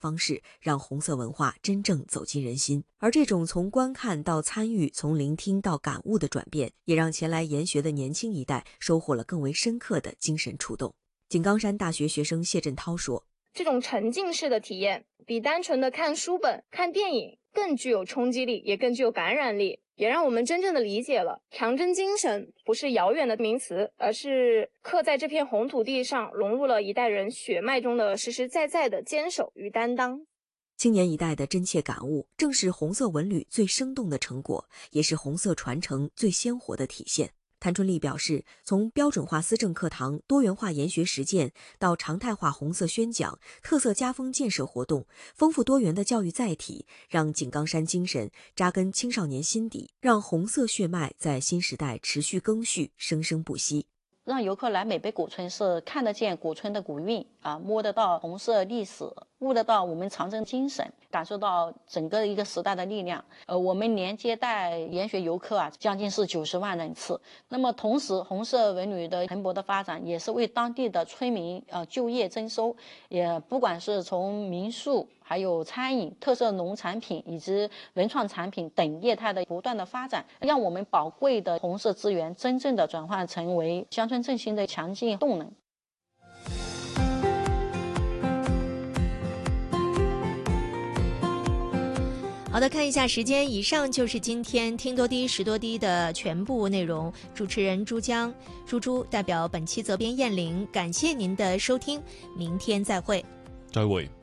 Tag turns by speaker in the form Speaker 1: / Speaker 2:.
Speaker 1: 方式，让红色文化真正走进人心。而这种从观看到参与，从聆听到感悟的转变，也让前来研学的年轻一代收获了更为深刻的精神触动。井冈山大学学生谢振涛说，
Speaker 2: 这种沉浸式的体验比单纯的看书本、看电影更具有冲击力，也更具有感染力，也让我们真正的理解了强针精神不是遥远的名词，而是刻在这片红土地上，融入了一代人血脉中的实实在在的坚守与担当。
Speaker 1: 青年一代的真切感悟，正是红色文旅最生动的成果，也是红色传承最鲜活的体现。谭春丽表示，从标准化思政课堂、多元化研学实践到常态化红色宣讲、特色家风建设活动，丰富多元的教育载体，让井冈山精神扎根青少年心底，让红色血脉在新时代持续更续，生生不息。
Speaker 3: 让游客来美碑古村是看得见古村的古韵摸得到红色历史，悟得到我们长征精神，感受到整个一个时代的力量。我们年接待研学游客将近是90万人次。那么同时，红色文旅的蓬勃的发展，也是为当地的村民就业增收，也不管是从民宿、还有餐饮、特色农产品以及文创产品等业态的不断的发展，让我们宝贵的红色资源真正的转换成为乡村振兴的强劲动能。
Speaker 4: 好的，看一下时间，以上就是今天听多滴识多滴的全部内容。主持人珠江、猪代表本期责编燕玲，感谢您的收听，明天再会。
Speaker 5: 再会。